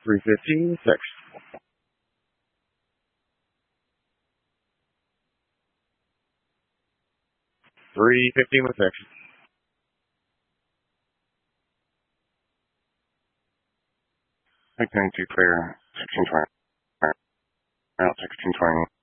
315, 6. 315 with 6. Mike 92 clear, 1620. Out 1620.